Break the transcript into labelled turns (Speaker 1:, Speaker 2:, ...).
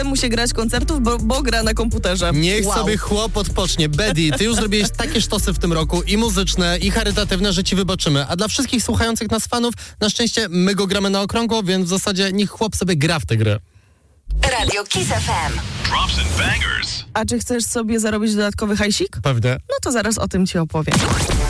Speaker 1: mu się grać koncertów, bo gra na komputerze.
Speaker 2: Niech sobie chłop odpocznie. Bedi, ty już zrobiłeś takie sztosy w tym roku, i muzyczne, i charytatywne, że ci wybaczymy. A dla wszystkich słuchających nas fanów, na szczęście my go gramy na okrągło, więc w zasadzie niech chłop sobie gra w tę grę.
Speaker 3: Radio Kiss FM.
Speaker 4: Drops and bangers.
Speaker 1: A czy chcesz sobie zarobić dodatkowy hajsik?
Speaker 2: Pewnie.
Speaker 1: No to zaraz o tym ci opowiem.